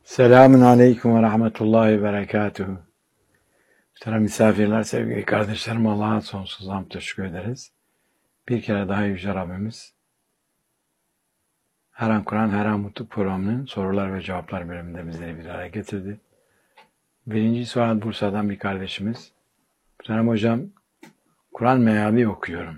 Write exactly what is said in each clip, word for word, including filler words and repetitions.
Selamun aleyküm ve rahmetullahi ve berekatuhu. Muhterem misafirler, sevgili kardeşlerim, Allah'a sonsuz hamd teşekkür ederiz. Bir kere daha Yüce Rabbimiz Her An Kur'an, Her An Mutlu programının sorular ve cevaplar bölümünde bizleri bir araya getirdi. Birinci sual Bursa'dan bir kardeşimiz. Muhterem hocam, Kur'an meali okuyorum.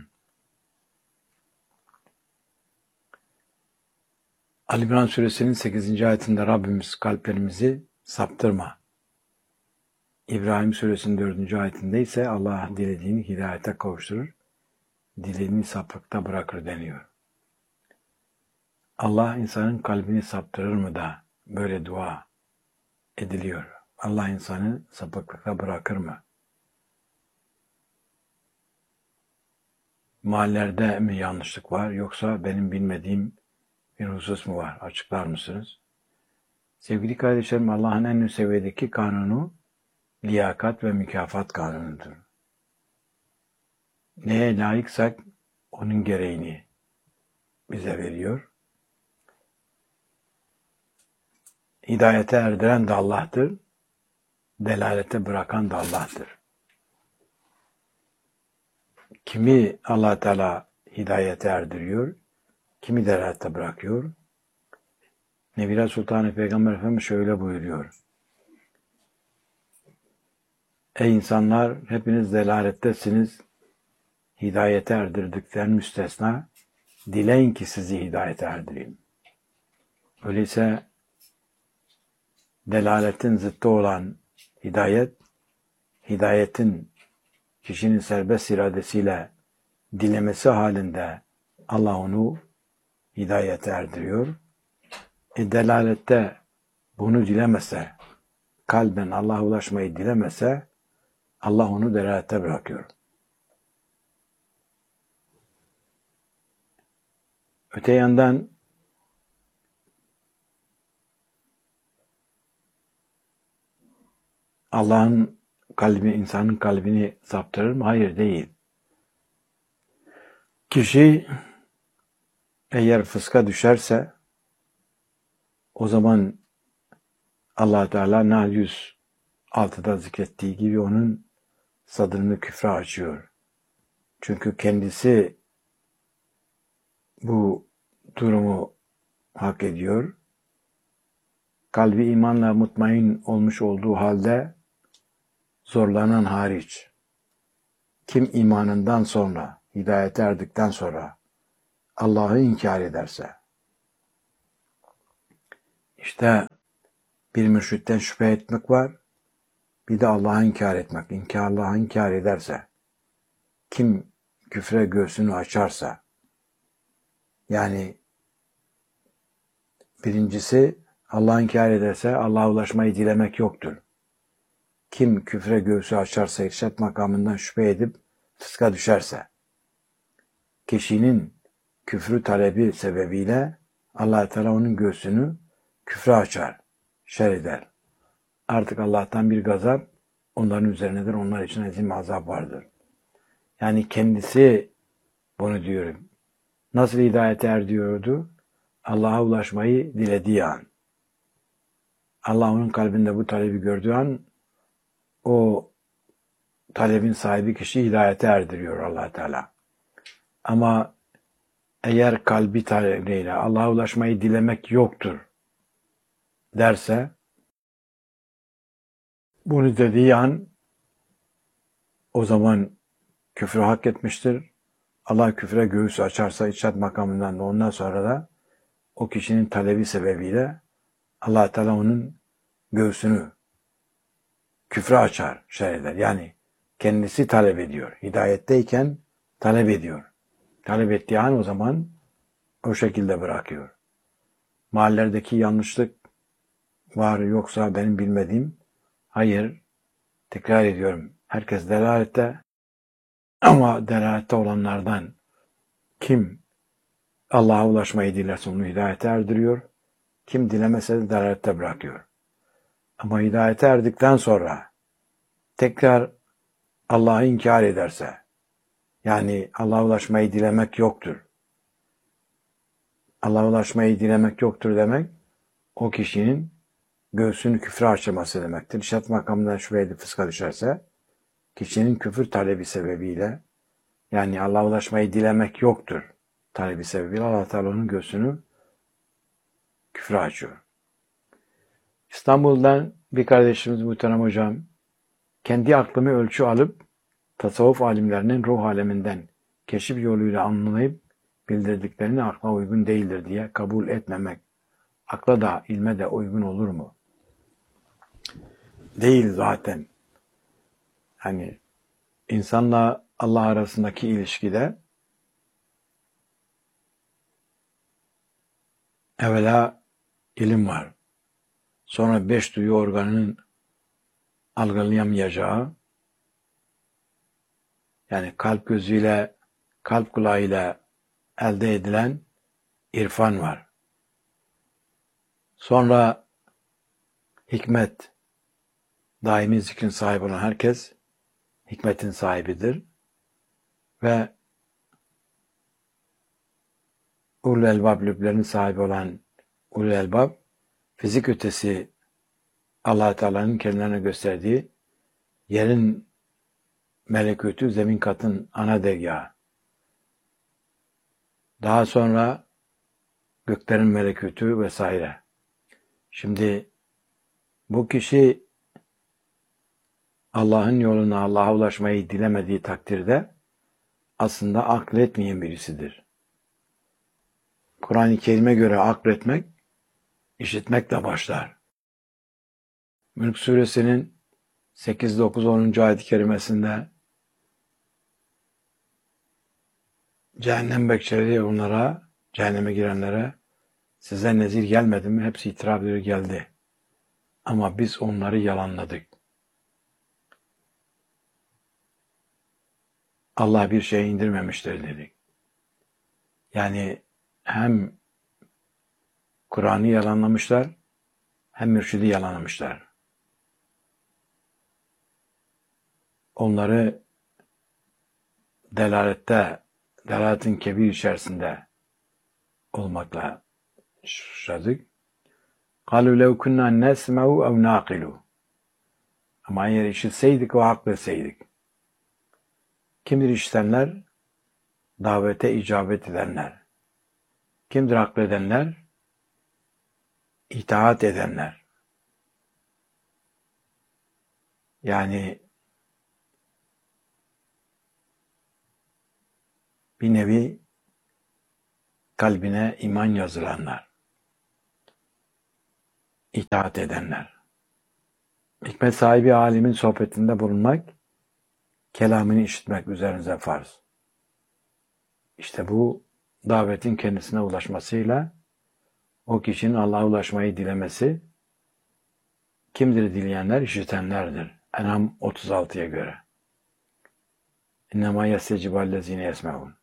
Ali İmran suresinin sekizinci ayetinde Rabbimiz kalplerimizi saptırma. İbrahim suresinin dördüncü ayetinde ise Allah dilediğini hidayete kavuşturur, dilediğini sapıkta bırakır deniyor. Allah insanın kalbini saptırır mı da böyle dua ediliyor? Allah insanı sapıklıkta bırakır mı? Mahallelerde mi yanlışlık var yoksa benim bilmediğim bir husus mu var? Açıklar mısınız? Sevgili kardeşlerim, Allah'ın en üst seviyedeki kanunu liyakat ve mükafat kanunudur. Neye layıksak onun gereğini bize veriyor. Hidayete erdiren de Allah'tır, delalete bırakan da Allah'tır. Kimi Allah Teala hidayete erdiriyor, kimi delalete bırakıyor. Nebila Sultanı Peygamber Efendimiz şöyle buyuruyor. Ey insanlar, hepiniz delalettesiniz, hidayete erdirdikten müstesna, dileyin ki sizi hidayete erdireyim. Öyleyse delaletin zıttı olan hidayet, hidayetin kişinin serbest iradesiyle dilemesi halinde Allah onu hidayete erdiriyor. E delalette bunu dilemese, kalben Allah'a ulaşmayı dilemese, Allah onu delalette bırakıyor. Öte yandan Allah'ın kalbi, insanın kalbini saptırır mı? Hayır, değil. Kişi eğer fıska düşerse, o zaman Allah Teala Nahl yüz altıda zikrettiği gibi onun sadrını küfre açıyor. Çünkü kendisi bu durumu hak ediyor. Kalbi imanla mutmain olmuş olduğu halde zorlanan hariç, kim imanından sonra, hidayete erdikten sonra Allah'ı inkar ederse, işte bir mürşitten şüphe etmek var, bir de Allah'ı inkar etmek. İnkar, Allah'ı inkar ederse, kim küfre göğsünü açarsa, yani birincisi Allah'ı inkar ederse Allah'a ulaşmayı dilemek yoktur. Kim küfre göğsü açarsa, irşat makamından şüphe edip fıska düşerse, kişinin küfrü talebi sebebiyle Allah Teala onun göğsünü küfre açar, şer eder. Artık Allah'tan bir gazap onların üzerinedir. Onlar için azim azap vardır. Yani kendisi bunu diyor. Nasıl hidayete erdiyordu? Allah'a ulaşmayı dilediği an. Allah onun kalbinde bu talebi gördüğü an o talebin sahibi kişi hidayete erdiriyor Allah Teala. Ama eğer kalbi talebiyle Allah'a ulaşmayı dilemek yoktur derse, bunu dediği an o zaman küfrü hak etmiştir. Allah küfre göğüs açarsa irşad makamından da ondan sonra da o kişinin talebi sebebiyle Allah Teala onun göğsünü küfre açar, şer eder. Yani kendisi talep ediyor. Hidayetteyken talep ediyor. Talep ettiği an o zaman o şekilde bırakıyor. Mahallelerdeki yanlışlık var yoksa benim bilmediğim, hayır, tekrar ediyorum. Herkes delalette, ama delalette olanlardan kim Allah'a ulaşmayı dilerse onu hidayete erdiriyor. Kim dilemese de delalette bırakıyor. Ama hidayete erdikten sonra tekrar Allah'ı inkar ederse, yani Allah'a ulaşmayı dilemek yoktur. Allah'a ulaşmayı dilemek yoktur demek, o kişinin göğsünü küfre açması demektir. İşaret makamından şüpheli fıska düşerse, kişinin küfür talebi sebebiyle, yani Allah'a ulaşmayı dilemek yoktur talebi sebebiyle Allah Teala onun göğsünü küfre açıyor. İstanbul'dan bir kardeşimiz muhterem hocam, kendi aklımı ölçü alıp tasavvuf alimlerinin ruh aleminden keşif yoluyla anlayıp bildirdiklerini akla uygun değildir diye kabul etmemek, akla da ilme de uygun olur mu? Değil zaten. Hani insanla Allah arasındaki ilişkide evvela ilim var. Sonra beş duyu organının algılayamayacağı, yani kalp gözüyle, kalp kulağıyla elde edilen irfan var. Sonra hikmet, daimi zikrin sahibi olan herkes hikmetin sahibidir. Ve ulul elbab lüblerinin sahibi olan ulul elbab, fizik ötesi Allah Teala'nın kendilerine gösterdiği yerin melekûtü, zemin katın ana dergahı. Daha sonra göklerin melekûtü vesaire. Şimdi bu kişi Allah'ın yoluna, Allah'a ulaşmayı dilemediği takdirde aslında akletmeyen birisidir. Kur'an-ı Kerim'e göre akletmek, işitmekle başlar. Mülk Suresinin sekiz, dokuz, onuncu ayet-i kerimesinde cehennem bekçileri onlara, cehenneme girenlere, size nezir gelmedi mi? Hepsi itiraf ediyor, geldi. Ama biz onları yalanladık. Allah bir şey indirmemiştir dedik. Yani hem Kur'an'ı yalanlamışlar, hem mürşidi yalanlamışlar. Onları delalette, delaletin kebir içerisinde olmakla suçladık. قَالُوا لَوْ كُنَّا نَسْمَعُ اَوْ نَاقِلُوا Ama eğer işitseydik ve akletseydik. Kimdir işitenler? Davete icabet edenler. Kimdir akledenler? İtaat edenler. Yani bir nevi kalbine iman yazılanlar. İtaat edenler. Hikmet sahibi alimin sohbetinde bulunmak, kelamını işitmek üzerinize farz. İşte bu davetin kendisine ulaşmasıyla o kişinin Allah'a ulaşmayı dilemesi, kimdir dileyenler? İşitenlerdir. En'am otuz altıya göre. İnnemâ yestecibâllezîne yesmeûn.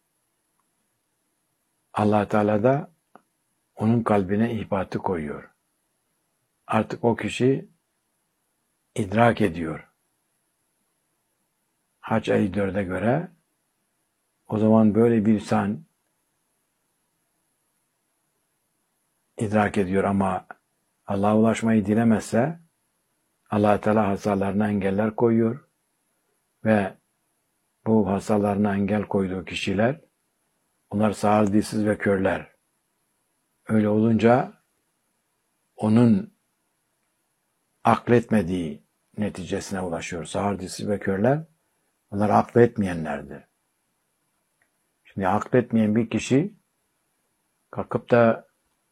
Allah Teala da onun kalbine ihbatı koyuyor. Artık o kişi idrak ediyor. Hac elli dörde göre o zaman böyle bir insan idrak ediyor ama Allah'a ulaşmayı dilemezse Allah Teala hastalarına engeller koyuyor ve bu hastalarına engel koyduğu kişiler onlar sağır, dilsiz ve körler. Öyle olunca onun akletmediği neticesine ulaşıyor. Sağır, dilsiz ve körler onlar akletmeyenlerdir. Şimdi akletmeyen bir kişi kalkıp da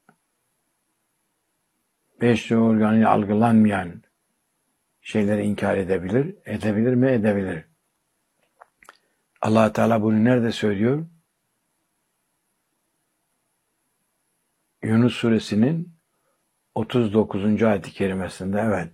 beş duyu organıyla algılanmayan şeyleri inkar edebilir. Edebilir mi? Edebilir. Allah Teala bunu nerede söylüyor? Yunus Suresinin otuz dokuzuncu ayet-i kerimesinde, evet.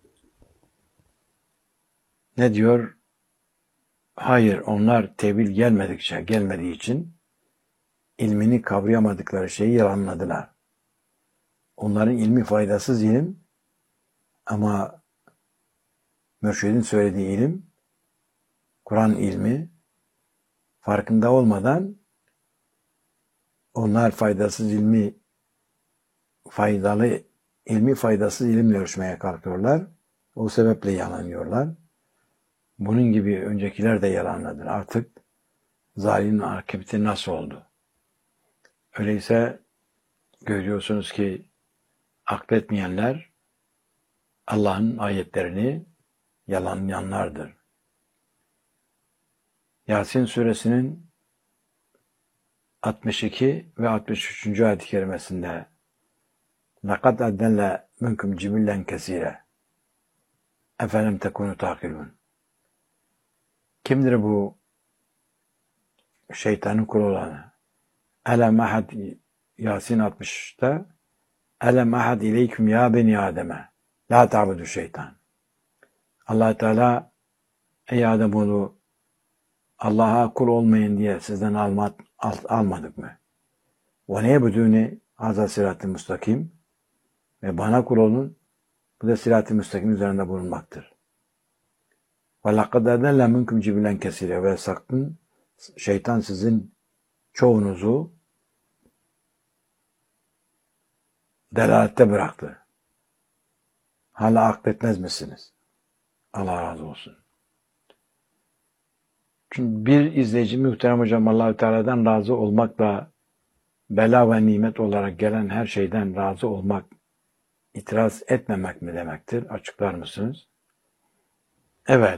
Ne diyor? Hayır, onlar tevil gelmedikçe, gelmediği için ilmini kavrayamadıkları şeyi yalanladılar. Onların ilmi faydasız ilim ama mürşidin söylediği ilim, Kur'an ilmi, farkında olmadan onlar faydasız ilmi faydalı ilmi faydasız ilimle ölçmeye kalkıyorlar. O sebeple yalanıyorlar. Bunun gibi öncekiler de yalanladılar. Artık zalimin akıbeti nasıl oldu? Öyleyse görüyorsunuz ki akletmeyenler Allah'ın ayetlerini yalanlayanlardır. Yasin suresinin altmış iki ve altmış üçüncü ayet-i kerimesinde لَقَدْ أَدَّلَّ مِنْكُمْ جِبِلًّا كَثِيرًا اَفَلَمْ تَكُونُوا تَعْقِلُونَ. Kimdir bu şeytanın kulu olanı? Elem ahad Yasin altmışta Elem ahad ileyküm ya beni Adem'e la ta'budu şeytan. Allah Teala ey Ademoğlu Allah'a kul olmayın diye sizden alma, al, almadık mı? Ve ne budûni hazâ sırat-ı müstakim ve bana kul olun, bu da sırat-ı müstakim üzerinde bulunmaktır. Ve laqad adalla minkum cibilen kesire ve sakın şeytan sizin çoğunuzu delalette bıraktı. Hala akletmez misiniz? Allah razı olsun. Çünkü bir izleyici muhterem hocam Allah-u Teala'dan razı olmakla bela ve nimet olarak gelen her şeyden razı olmak, itiraz etmemek mi demektir? Açıklar mısınız? Evet.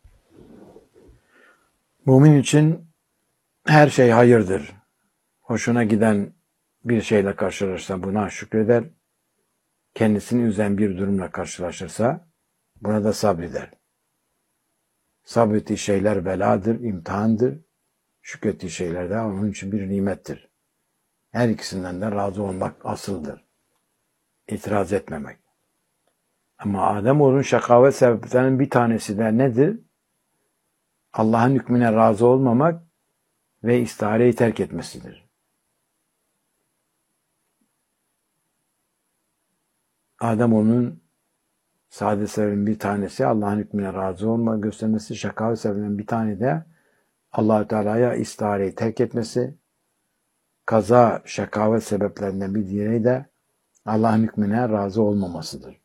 Mümin için her şey hayırdır. Hoşuna giden bir şeyle karşılaşırsa buna şükreder. Kendisini üzen bir durumla karşılaşırsa buna da sabreder. Sabrettiği şeyler beladır, imtihandır. Şükrettiği şeyler de onun için bir nimettir. Her ikisinden de razı olmak asıldır. İtiraz etmemek. Ama Ademoğlunun şakavet sebeplerinin bir tanesi de nedir? Allah'ın hükmüne razı olmamak ve istihareyi terk etmesidir. Ademoğlunun saadet sebebinin bir tanesi Allah'ın hükmüne razı olma göstermesi, şakavet sebebinin bir tane de Allah-u Teala'ya istihareyi terk etmesi, kaza şakavet sebeplerinden bir diğeri de Allah'ın hükmüne razı olmamasıdır.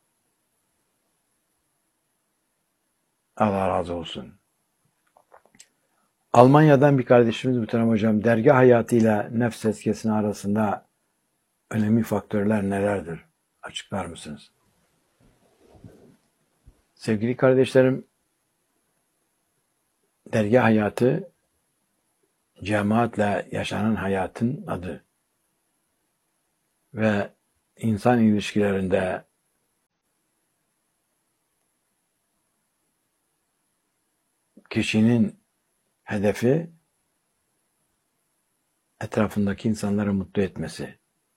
Allah razı olsun. Almanya'dan bir kardeşimiz muhterem hocam, dergah hayatıyla nefs tezkiyesinin arasında önemli faktörler nelerdir? Açıklar mısınız? Sevgili kardeşlerim, dergah hayatı cemaatle yaşanan hayatın adı. Ve insan ilişkilerinde kişinin hedefi etrafındaki insanları mutlu etmesi,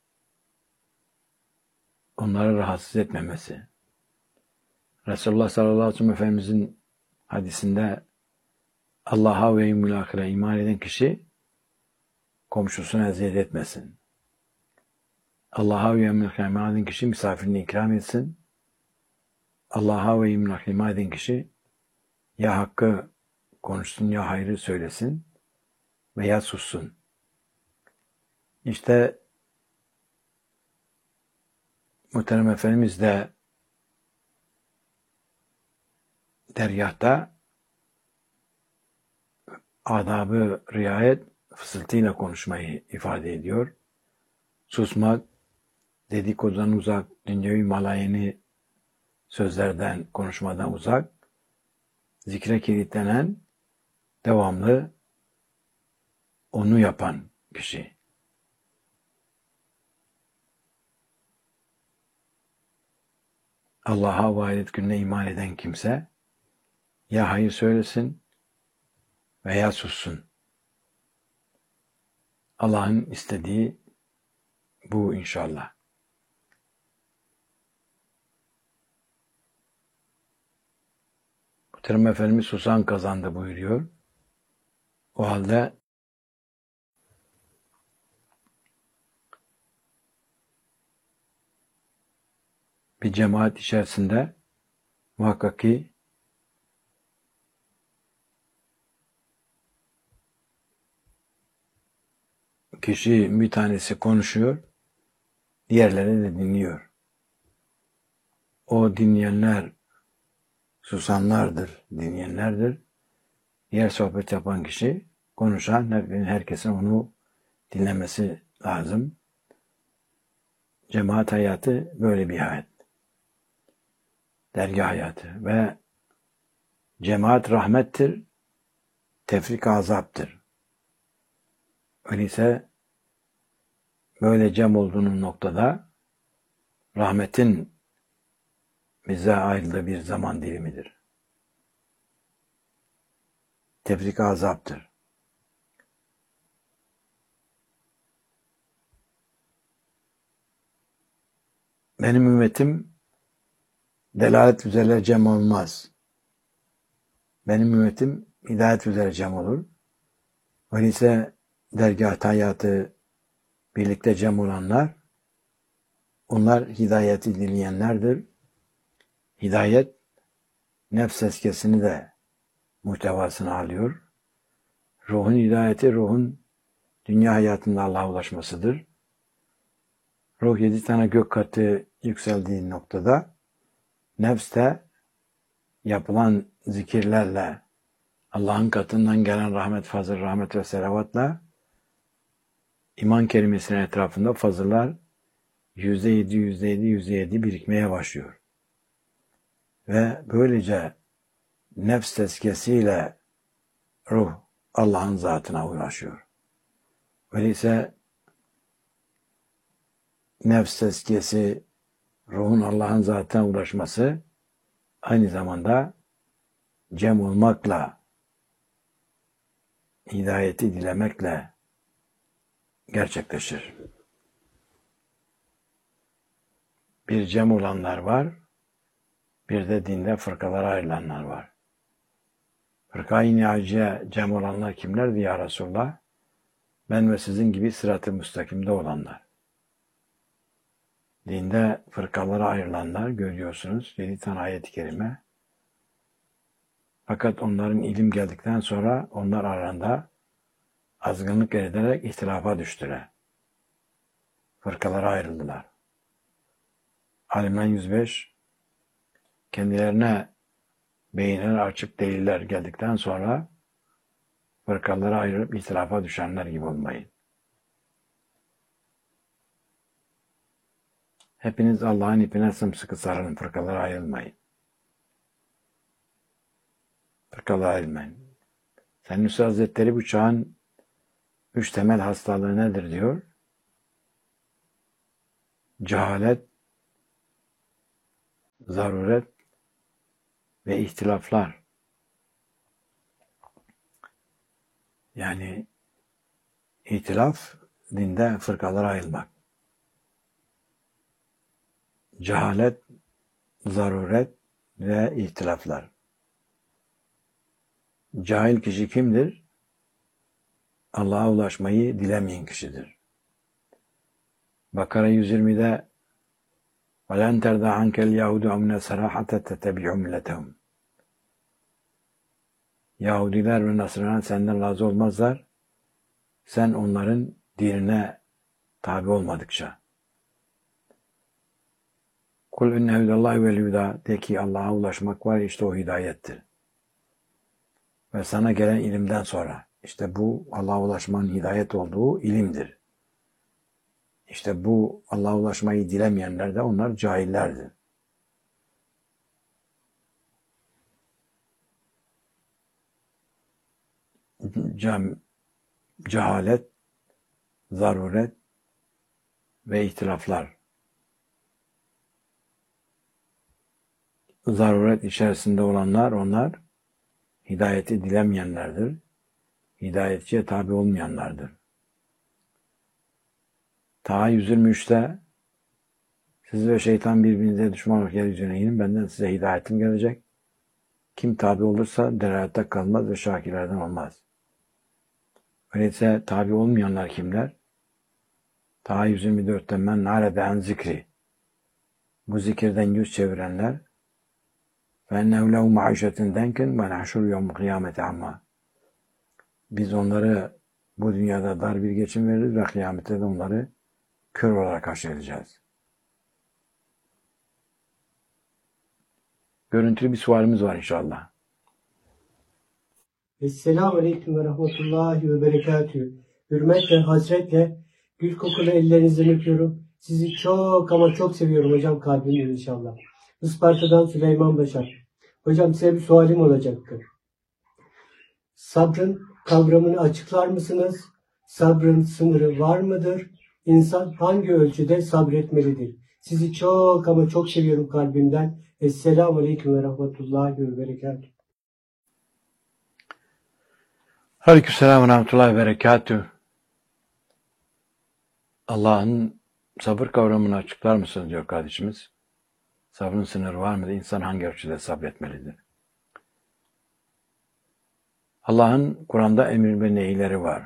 onları rahatsız etmemesi. Resulullah sallallahu aleyhi ve sellem Efendimizin hadisinde Allah'a ve yevmil ahire iman eden kişi komşusuna eziyet etmesin. Allah'a ve yevmil ahire iman eden kişi misafirini ikram etsin. Allah'a ve yevmil ahire iman eden kişi ya hakkı konuşsun ya hayrı söylesin veya sussun. İşte muhterem Efendimiz de dergâhta adabı riayet, fısıltıyla konuşmayı ifade ediyor. Susmak, dedikodudan uzak, dünyevi malayeni sözlerden, konuşmadan uzak, zikre kilitlenen, devamlı onu yapan kişi. Allah'a ve ahiret gününe iman eden kimse ya hayır söylesin veya sussun. Allah'ın istediği bu inşallah. Muhterem Efendimiz susan kazandı buyuruyor. O halde bir cemaat içerisinde muhakkak ki kişi bir tanesi konuşuyor, diğerleri de dinliyor. o dinleyenler susanlardır, dinleyenlerdir. Diğer sohbet yapan kişi, konuşan, herkesin onu dinlemesi lazım. Cemaat hayatı böyle bir hayat. Dergah hayatı ve cemaat rahmettir, tefrik azaptır. Öyleyse böyle cem olduğunun noktada rahmetin bize ayrıldığı bir zaman dilimidir. Tefrik azaptır. Benim ümmetim delalet üzere cem olmaz. Benim ümmetim hidayet üzere cem olur. Öyleyse dergâh hayatı birlikte cem olanlar, onlar hidayeti dileyenlerdir. Hidayet, nefs eskesini de muhtevasını alıyor. Ruhun hidayeti, ruhun dünya hayatında Allah'a ulaşmasıdır. Ruh yedi tane gök katı yükseldiği noktada, nefs de yapılan zikirlerle, Allah'ın katından gelen rahmet, fazıl, rahmet ve selavatla iman kelimesinin etrafında fazıllar yüzde yedi, yüzde yedi, yüzde yedi birikmeye başlıyor. Ve böylece nefs tezkiyesiyle ruh Allah'ın zatına ulaşıyor. Öyleyse nefs tezkiyesi, ruhun Allah'ın zatına ulaşması aynı zamanda cem olmakla, hidayeti dilemekle gerçekleşir. Bir cem olanlar var, bir de dinde fırkalara ayrılanlar var. Fırka-i Nihaciye cem olanlar kimlerdi ya Resulullah? Ben ve sizin gibi sırat-ı müstakimde olanlar. Dinde fırkalara ayrılanlar görüyorsunuz. Yedi tane ayet-i kerime. Fakat onların ilim geldikten sonra onlar arasında azgınlık ederek ihtilafa düştüler. Fırkalara ayrıldılar. Alimran yüz beş kendilerine beyinler açık deliller geldikten sonra fırkalara ayrılıp ihtilafa düşenler gibi olmayın. Hepiniz Allah'ın ipine sımsıkı sarılın, fırkalara ayrılmayın. Fırkalara ayrılmayın. Senüsi Hazretleri bu çağın üç temel hastalığı nedir diyor? Cehalet, zaruret ve ihtilaflar. Yani ihtilaf, dinde fırkalara ayrılmak. Cehalet, zaruret ve ihtilaflar. Cahil kişi kimdir? Allah'a ulaşmayı dilemeyen kişidir. Bakara yüz yirmide وَلَنْ تَرْضَى عَنْكَ الْيَهُودُ اَمْنَ سَرَاحَةَ تَتَّبِعُ مِلَّتَهُمْ Yahudiler ve Nasrani senden razı olmazlar. Sen onların dinine tabi olmadıkça. Kul inne hudallahi vel huda, de ki Allah'a ulaşmak var, işte o hidayettir. Ve sana gelen ilimden sonra, işte bu Allah'a ulaşmanın hidayet olduğu ilimdir. İşte bu Allah'a ulaşmayı dilemeyenler de onlar cahillerdir. Cem, cehalet, zaruret ve ihtilaflar. Zaruret içerisinde olanlar, onlar hidayeti dilemeyenlerdir. Hidayetçiye tabi olmayanlardır. Taha yüz yirmi üçte siz ve şeytan birbirinize düşman olarak yeryüzüne inin, benden size hidayetim gelecek. Kim tabi olursa derayette kalmaz ve şakirlerden olmaz. Öyleyse tabi olmayanlar kimler? Taha yüz yirmi dörtte men narede en zikri. Bu zikirden yüz çevirenler ve ennehu lehu maişetin denken ve nahşur yevm kıyamete amma. Biz onları bu dünyada dar bir geçim veririz ve kıyamette de onları kör olarak haşredeceğiz. görüntülü bir sualimiz var inşallah. Esselamu Aleyküm ve Rahmetullahi ve Berekatühü. Hürmetle, hasretle, gül kokulu ellerinizden öpüyorum. Sizi çok ama çok seviyorum hocam, kalbimden inşallah. Isparta'dan Süleyman Başar. Hocam size bir sualim olacaktı. Sabrın kavramını açıklar mısınız? Sabrın sınırı var mıdır? İnsan hangi ölçüde sabretmelidir? Sizi çok ama çok seviyorum kalbimden. Esselamu Aleyküm ve Rahmetullahi ve Berekatühü. Aleykümselam ve rahmetullahi ve berekatühü. Allah'ın sabır kavramını açıklar mısınız diyor kardeşimiz. Sabrın sınırı var mıdır? İnsan hangi ölçüde sabretmelidir? Allah'ın Kur'an'da emir ve nehirleri var.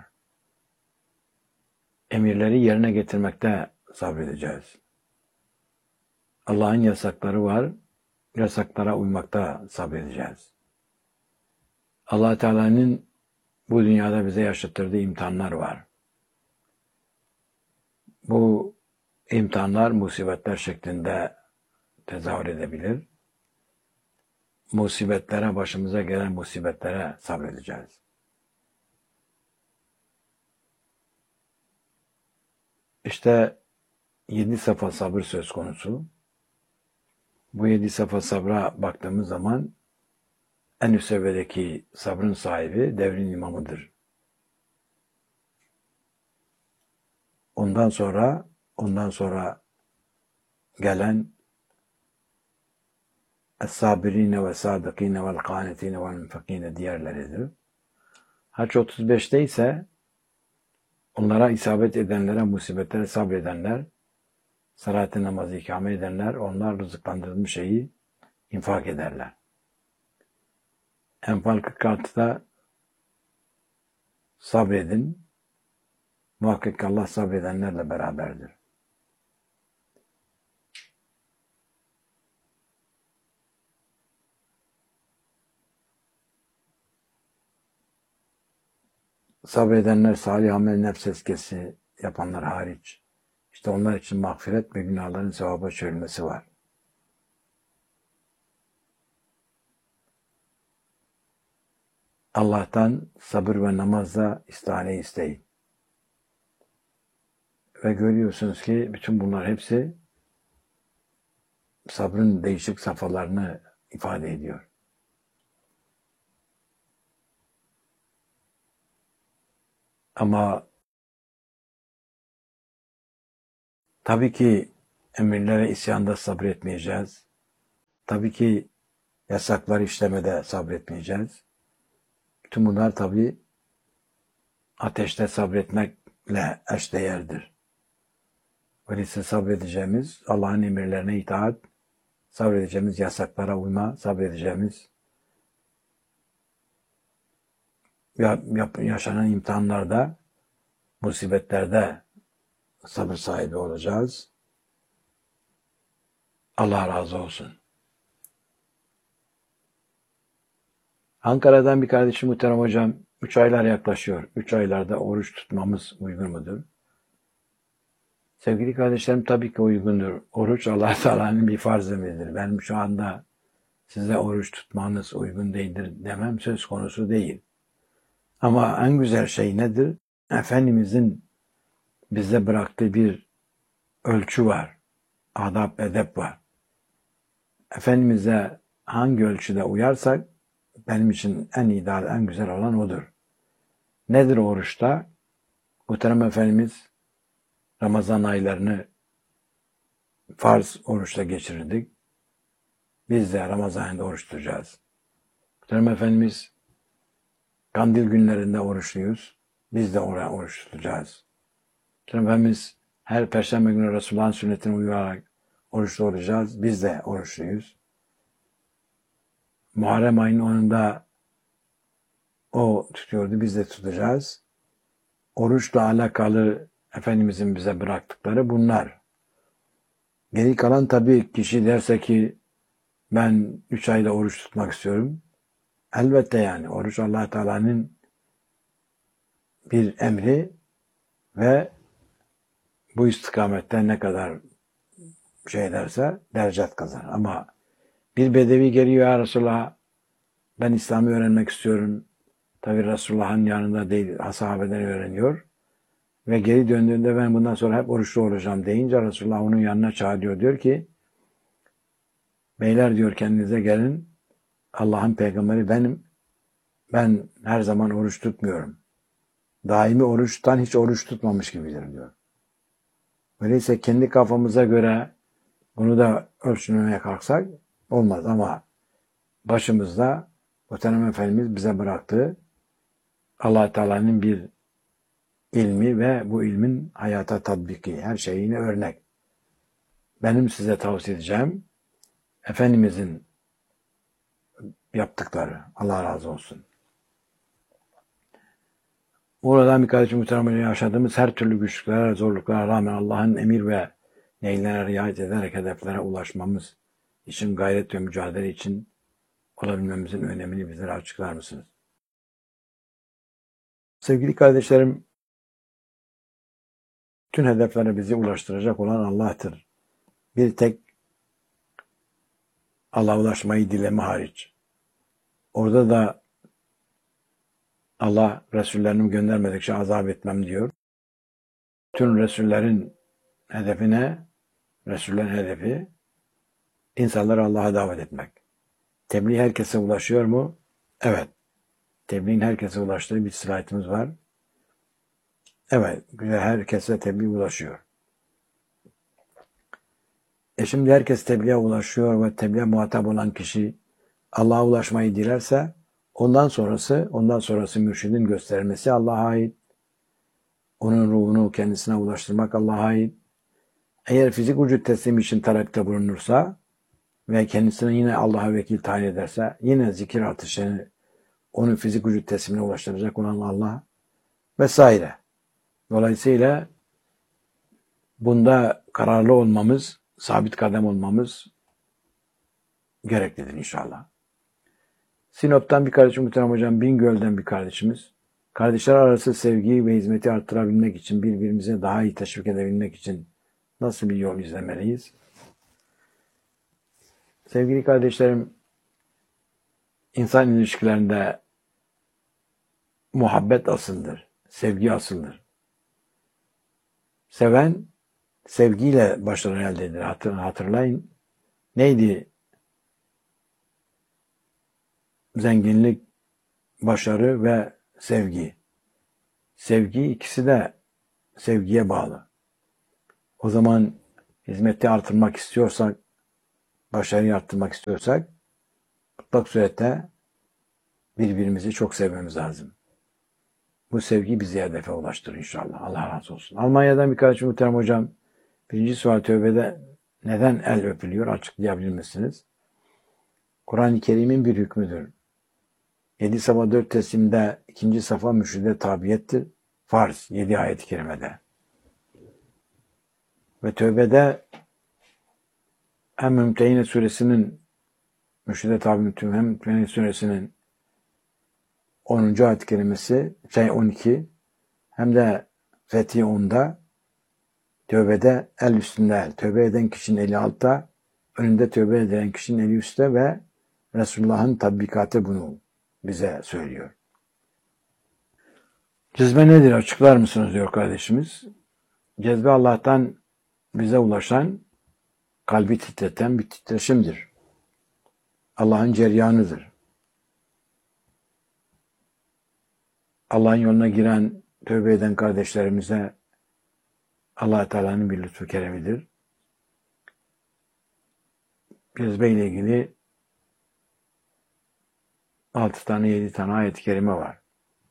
Emirleri yerine getirmekte sabredeceğiz. Allah'ın yasakları var. Yasaklara uymakta sabredeceğiz. Allah Teala'nın bu dünyada bize yaşattırdığı imtihanlar var. Bu imtihanlar musibetler şeklinde tezahür edebilir. Musibetlere, başımıza gelen musibetlere sabredeceğiz. İşte yedi safa sabır söz konusu. Bu yedi safa sabra baktığımız zaman en üst seviyedeki sabrın sahibi devrin imamıdır. Ondan sonra ondan sonra gelen Es-sabirine ve sadıkine vel kanetine vel munfakine diğerleridir. Haç otuz beşte ise onlara isabet edenlere, musibetlere sabredenler, salat-ı namazı ikame edenler, onlar rızıklandırılmış şeyi infak ederler. Enfal kırk altıda sabredin, muhakkak Allah sabredenlerle beraberdir. Sabredenler salih amel nefs eskesi yapanlar hariç. İşte onlar için mağfiret ve günahların sevaba çevrilmesi var. Allah'tan sabır ve namazla istihane isteyin. Ve görüyorsunuz ki bütün bunlar hepsi sabrın değişik safhalarını ifade ediyor. Ama tabii ki emirlere isyanda sabretmeyeceğiz. Tabii ki yasaklar işlemede sabretmeyeceğiz. Bütün bunlar tabii ateşte sabretmekle eşdeğerdir. Öyleyse sabredeceğimiz Allah'ın emirlerine itaat, sabredeceğimiz yasaklara uyma, sabredeceğimiz yaşanan imtihanlarda, musibetlerde sabır sahibi olacağız. Allah razı olsun. Ankara'dan bir kardeşim muhterem hocam, üç aylar yaklaşıyor. Üç aylarda oruç tutmamız uygun mudur? Sevgili kardeşlerim, tabii ki uygundur. Oruç Allah Teala'nın bir farz emridir. Benim şu anda size oruç tutmanız uygun değildir demem söz konusu değil. Ama en güzel şey nedir? Efendimizin bize bıraktığı bir ölçü var. Adab, edep var. Efendimiz'e hangi ölçüde uyarsak benim için en ideal, en güzel olan odur. Nedir oruçta? Muhterem Efendimiz Ramazan aylarını farz oruçla geçirirdik. Biz de Ramazan ayında oruç tutacağız. Muhterem Efendimiz kandil günlerinde oruçluyuz. Biz de oraya oruç tutacağız. Muhterem Efendimiz her perşembe günü Resulullah'ın sünnetine uyarak oruçlu olacağız. Biz de oruçluyuz. Muharrem ayının onunda o tutuyordu. Biz de tutacağız. Oruçla alakalı Efendimizin bize bıraktıkları bunlar. Geri kalan tabii kişi derse ki ben üç ayda oruç tutmak istiyorum. Elbette yani oruç Allah Teala'nın bir emri ve bu istikamette ne kadar şey ederse derecat kazanır. Ama Bir bedevi geliyor, ya Resulullah, ben İslam'ı öğrenmek istiyorum. Tabi Resulullah'ın yanında değil, sahabeden öğreniyor. Ve geri döndüğünde ben bundan sonra hep oruçlu olacağım deyince Resulullah onun yanına çağırıyor. Diyor ki, beyler diyor, kendinize gelin. Allah'ın peygamberi benim. Ben her zaman oruç tutmuyorum. Daimi oruç tutan hiç oruç tutmamış gibidir diyor. Öyleyse kendi kafamıza göre bunu da ölçmeye kalksak olmaz ama başımızda Muhterem Efendimiz bize bıraktığı Allah Teala'nın bir ilmi ve bu ilmin hayata tatbiki, her şeyine örnek. Benim size tavsiye edeceğim Efendimizin yaptıkları. Allah razı olsun. Oradan bir kardeşim muhtemelen yaşadığımız her türlü güçlüklere, zorluklara rağmen Allah'ın emir ve nehirlerine riayet ederek hedeflere ulaşmamız için gayret ve mücadele için olabilmemizin önemini bizlere açıklar mısınız? Sevgili kardeşlerim, tüm hedeflere bizi ulaştıracak olan Allah'tır. Bir tek Allah'a ulaşmayı dileme hariç. Orada da Allah Resullerini göndermedikçe azap etmem diyor. Tüm Resullerin hedefine, Resullerin hedefi insanları Allah'a davet etmek. Tebliğ herkese ulaşıyor mu? Evet. Tebliğin herkese ulaştığı bir slaytımız var. Evet, herkese tebliğ ulaşıyor. E şimdi herkes tebliğe ulaşıyor ve tebliğe muhatap olan kişi Allah'a ulaşmayı dilerse ondan sonrası, ondan sonrası mürşidin göstermesi Allah'a ait. Onun ruhunu kendisine ulaştırmak Allah'a ait. Eğer fizik vücut teslim için talepte bulunursa ve kendisine yine Allah'a vekil tayin ederse yine zikir artışını onun fizik vücut teslimine ulaştıracak olan Allah vesaire. Dolayısıyla bunda kararlı olmamız, sabit kadem olmamız gereklidir inşallah. Sinop'tan bir kardeşim, Muhterem Hocam, Bingöl'den bir kardeşimiz. Kardeşler arası sevgiyi ve hizmeti arttırabilmek için, birbirimize daha iyi teşvik edebilmek için nasıl bir yol izlemeliyiz? Sevgili kardeşlerim, insan ilişkilerinde muhabbet asıldır, sevgi asıldır. Seven, sevgiyle başarı elde eder. Hatırlayın, neydi? Zenginlik, başarı ve sevgi. Sevgi, ikisi de sevgiye bağlı. O zaman hizmeti artırmak istiyorsak, başarıyı arttırmak istiyorsak mutlak surette birbirimizi çok sevmemiz lazım. Bu sevgi bizi hedefe ulaştırır inşallah. Allah razı olsun. Almanya'dan bir kardeşim, Muhterem Hocam, birinci sual tövbede neden el öpülüyor açıklayabilir misiniz? Kur'an-ı Kerim'in bir hükmüdür. Yedi safa dört teslimde ikinci safa mürşide tabiyettir. Farz. Yedi ayet-i kerimede. Ve tövbede hem Mümtehine suresinin mürşide tabi hem Mümtehine suresinin onuncu ayet-i kerimesi şey on iki hem de Fethi onda tövbede el üstünde el. Tövbe eden kişinin eli altta, önünde tövbe eden kişinin eli üstte ve Resulullah'ın tatbikatı bunu bize söylüyor. Cezbe nedir? Açıklar mısınız diyor kardeşimiz. Cezbe Allah'tan bize ulaşan, kalbi titreten bir titreşimdir. Allah'ın ceryanıdır. Allah'ın yoluna giren, tövbe eden kardeşlerimize Allah Teala'nın bir lütfu keremidir. Cezbe ile ilgili altı tane, yedi tane ayet-i kerime var.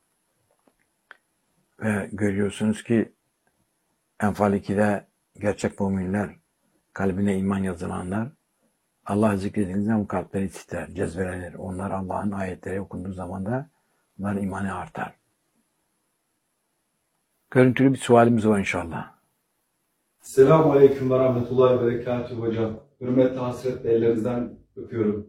Ve görüyorsunuz ki Enfal iki'de gerçek müminler, kalbine iman yazılanlar, Allah zikrediğinde zaman kalpleri titrer, cezbelenir. Onlar Allah'ın ayetleri okunduğu zaman da onların imanı artar. Görüntülü bir sualimiz var inşallah. Selamun Aleyküm ve Rahmetullahi ve Berekatuhu hocam. Hürmetle hasretle ellerinizden öpüyorum.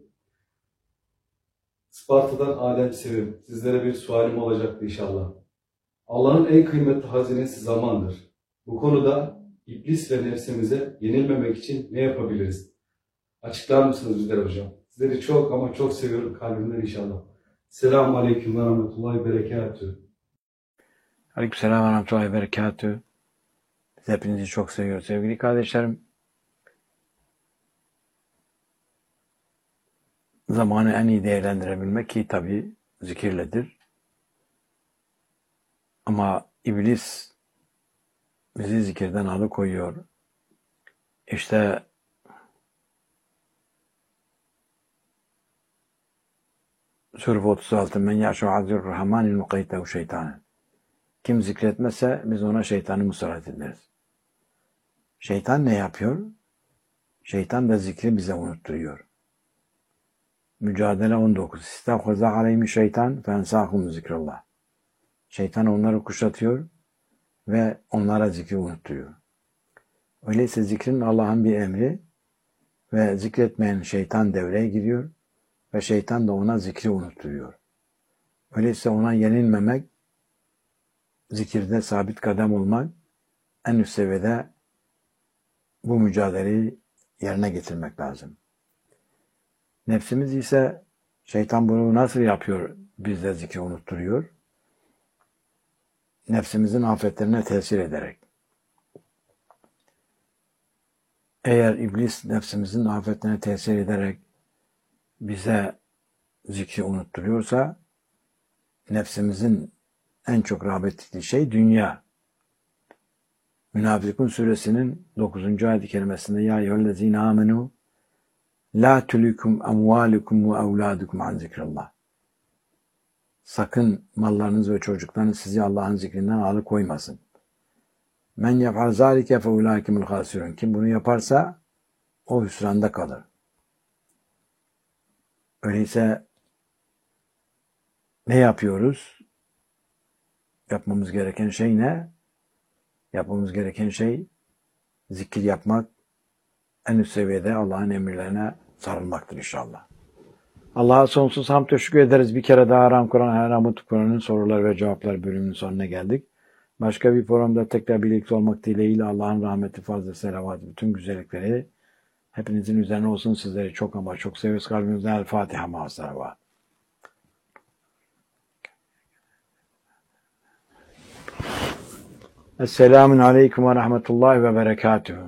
Sparta'dan Adem Sevim. Sizlere bir sualim olacaktı inşallah. Allah'ın en kıymetli hazinesi zamandır. Bu konuda iblis ve nefsimize yenilmemek için ne yapabiliriz? Açıklar mısınız bizlere hocam? Sizleri çok ama çok seviyorum kalbimden inşallah. Selamun Aleyküm ve Rahmetullahi ve Berekatühü. Aleykümselam ve rahmetullahi ve berekatühü. Biz hepinizi çok seviyoruz sevgili kardeşlerim. Zamanı en iyi değerlendirebilmek ki tabii zikirledir. Ama iblis bizi zikirden alıkoyuyor. İşte Surah otuz altı men ya'şu azir rahmanil mukaytehu şeytanen. Kim zikretmezse biz ona şeytanı musallat ederiz. Şeytan ne yapıyor? Şeytan da zikri bize unutturuyor. Mücadele on dokuz. İstahvaza aleyhim şeytan fensahum zikrullah. Şeytan onları kuşatıyor ve onlara zikri unutturuyor. Öyleyse zikrin Allah'ın bir emri ve zikretmeyen şeytan devreye giriyor ve şeytan da ona zikri unutturuyor. Öyleyse ona yenilmemek, zikirde sabit kadem olmak, en üst seviyede bu mücadeleyi yerine getirmek lazım. Nefsimiz ise şeytan bunu nasıl yapıyor? Bizde zikri unutturuyor. Nefsimizin afetlerine tesir ederek. Eğer iblis nefsimizin afetlerine tesir ederek bize zikri unutturuyorsa, nefsimizin en çok rağbet ettiği şey dünya. Münafıkun suresinin dokuzuncu ayet-i kerimesinde ya eyyühellezine amenu la tulikum amvalukum ve evladukum an zikrillah. Sakın mallarınız ve çocuklarınız sizi Allah'ın zikrinden alıkoymasın. Men yef'al zalike fe ulaikemul hasirun. Kim bunu yaparsa o hüsranda kalır. Öyleyse ne yapıyoruz? Yapmamız gereken şey ne? Yapmamız gereken şey zikir yapmak, en üst seviyede Allah'ın emirlerine sarılmaktır inşallah. Allah'a sonsuz hamd teşekkür ederiz. Bir kere daha Aram Kur'an, Haram Kur'an'ın sorular ve cevaplar bölümünün sonuna geldik. Başka bir programda tekrar birlikte olmak dileğiyle Allah'ın rahmeti, fazla selavatı, bütün güzellikleri hepinizin üzerine olsun. Sizleri çok ama çok seviyoruz. Kalbimizden El Fatiha ma'as-salavat. Esselamun Aleyküm ve Rahmetullahi ve Berekatühü.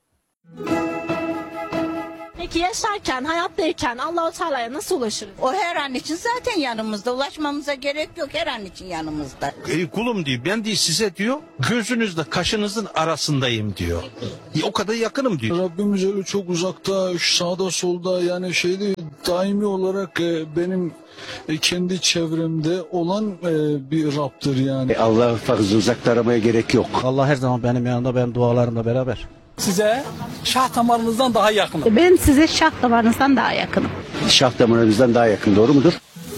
Peki yaşarken, hayattayken Allah-u Teala'ya nasıl ulaşırız? O her an için zaten yanımızda. Ulaşmamıza gerek yok, her an için yanımızda. Ey kulum diyor, ben diyor size diyor gözünüzle kaşınızın arasındayım diyor. E, o kadar yakınım diyor. Rabbimiz öyle çok uzakta, sağda solda, yani şeyde daimi olarak e, benim e, kendi çevremde olan e, bir Rab'dır yani. Allah'ı fazla uzakta aramaya gerek yok. Allah her zaman benim yanımda, benim dualarımla beraber. Size şah damarınızdan daha yakınım. Ben size şah damarınızdan daha yakınım. Şah damarımızdan daha yakın, doğru mudur?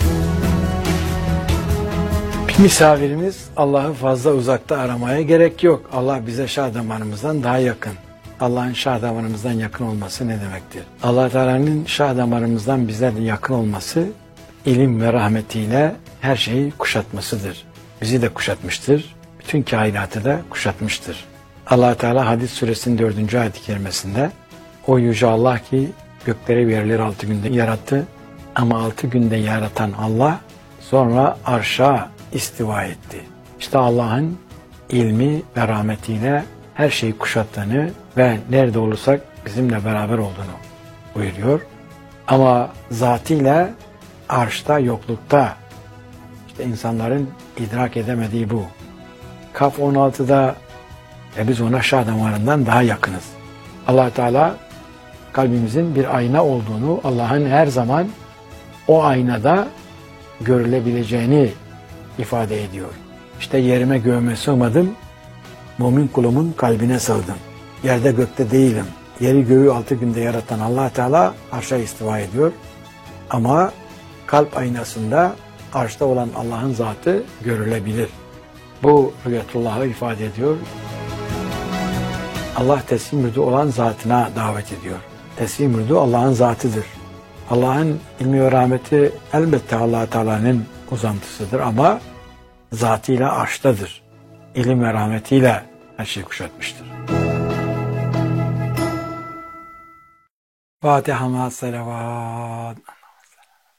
Misafirimiz Allah'ı fazla uzakta aramaya gerek yok. Allah bize şah damarımızdan daha yakın. Allah'ın şah damarımızdan yakın olması ne demektir? Allah Teala'nın şah damarımızdan bize de yakın olması ilim ve rahmetiyle her şeyi kuşatmasıdır. Bizi de kuşatmıştır. Bütün kainatı da kuşatmıştır. Allah Teala Hadis suresinin dördüncü ayet-i kerimesinde o yüce Allah ki gökleri ve yerleri altı günde yarattı ama altı günde yaratan Allah sonra arşa istiva etti. İşte Allah'ın ilmi ve rahmetiyle her şeyi kuşattığını ve nerede olursak bizimle beraber olduğunu buyuruyor. Ama zatıyla arşta, yoklukta, işte insanların idrak edemediği bu. Kaf on altıda ve biz ona şah damarından daha yakınız. Allah Teala kalbimizin bir ayna olduğunu, Allah'ın her zaman o aynada görülebileceğini ifade ediyor. İşte yerime göğüme sığmadım, mümin kulumun kalbine sığdım. Yerde gökte değilim. Yeri göğü altı günde yaratan Allah Teala arşa istiva ediyor. Ama kalp aynasında arşta olan Allah'ın zatı görülebilir. Bu rüyetullah'ı ifade ediyor. Allah teslim mürdu olan zatına davet ediyor. Teslim mürdu Allah'ın zatıdır. Allah'ın ilmi ve rahmeti elbette Allah Teala'nın uzantısıdır ama zatıyla arştadır. İlim ve rahmetiyle her şeyi kuşatmıştır. Fatiha ma selavat.